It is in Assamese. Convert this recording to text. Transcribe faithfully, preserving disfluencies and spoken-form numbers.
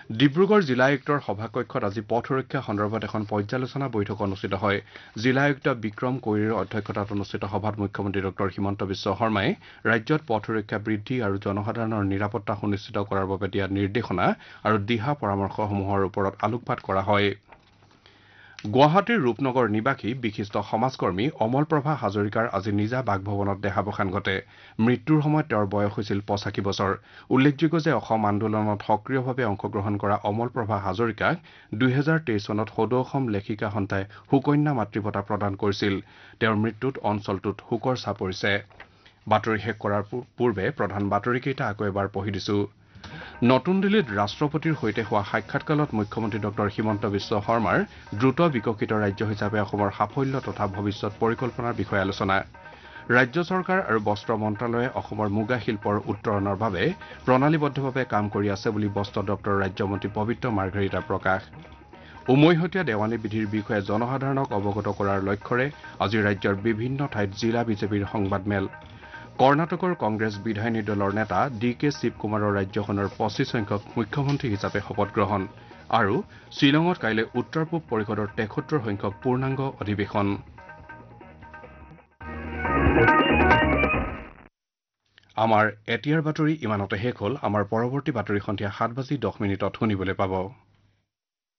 ডিব্ৰুগড় জিলা আয়ুক্তৰ সভাকক্ষত আজি পথ সুৰক্ষা সন্দৰ্ভত এখন পৰ্যালোচনা বৈঠক অনুষ্ঠিত হয়। জিলা আয়ুক্ত বিক্ৰম কৈৰীৰ অধ্যক্ষতাত অনুষ্ঠিত সভাত মুখ্যমন্ত্ৰী ডক্টৰ হিমন্ত বিশ্ব শৰ্মাই ৰাজ্যত পথ সুৰক্ষা বৃদ্ধি আৰু জনসাধাৰণৰ নিৰাপত্তা সুনিশ্চিত কৰাৰ বাবে দিয়া নিৰ্দেশনা আৰু দিহা পৰামৰ্শসমূহৰ ওপৰত আলোকপাত কৰা হয়। গুৱাহাটীৰ ৰূপনগৰ নিবাসী বিশিষ্ট সমাজকৰ্মী অমল প্ৰভা হাজৰিকাৰ আজি নিজা বাসভৱনত দেহাৱসান ঘটে। মৃত্যুৰ সময়ত তেওঁৰ বয়স হৈছিল পঁচাশী বছৰ। উল্লেখযোগ্য যে অসম আন্দোলনত সক্ৰিয়ভাৱে অংশগ্ৰহণ কৰা অমল প্ৰভা হাজৰিকাক দুহেজাৰ তেইছ চনত সদৌ অসম লেখিকা সন্থাই সুকন্যা মাতৃ বঁটা প্ৰদান কৰিছিল। তেওঁৰ মৃত্যুত অঞ্চলটোত শোকৰ ছাঁ পৰিছে। বাতৰি শেষ কৰাৰ পূৰ্বে প্ৰধান বাতৰিকেইটা আকৌ এবাৰ পঢ়ি দিছো। নতুন দিল্লীত ৰাষ্ট্ৰপতিৰ সৈতে হোৱা সাক্ষাৎকালত মুখ্যমন্ত্ৰী ডক্টৰ হিমন্ত বিশ্ব শৰ্মাৰ দ্ৰুত বিকশিত ৰাজ্য হিচাপে অসমৰ সাফল্য তথা ভৱিষ্যৎ পৰিকল্পনাৰ বিষয়ে আলোচনা। ৰাজ্য চৰকাৰ আৰু বস্ত্ৰ মন্ত্ৰালয়ে অসমৰ মুগা শিল্পৰ উত্তৰণৰ বাবে প্ৰণালীবদ্ধভাৱে কাম কৰি আছে বুলি বস্ত্ৰ দপ্তৰৰ ৰাজ্যমন্ত্ৰী পবিত্ৰ মাৰ্ঘেৰিটাৰ প্ৰকাশ। উমৈহতীয়া দেৱানী বিধিৰ বিষয়ে জনসাধাৰণক অৱগত কৰাৰ লক্ষ্যৰে আজি ৰাজ্যৰ বিভিন্ন ঠাইত জিলা বিজেপিৰ সংবাদমেল। কৰ্ণাটকৰ কংগ্ৰেছ বিধায়িনী দলৰ নেতা ডি কে শিৱকুমাৰৰ ৰাজ্যখনৰ পঁচিছ সংখ্যক মুখ্যমন্ত্ৰী হিচাপে শপত গ্ৰহণ আৰু শ্বিলঙত কাইলৈ উত্তৰ পূব পৰিষদৰ তেসত্তৰ সংখ্যক পূৰ্ণাংগ অধিৱেশন। আমাৰ এতিয়াৰ বাতৰি ইমানতে শেষ হ'ল। আমাৰ পৰৱৰ্তী বাতৰি সন্ধিয়া সাত বাজি দহ মিনিটত শুনিবলৈ পাব।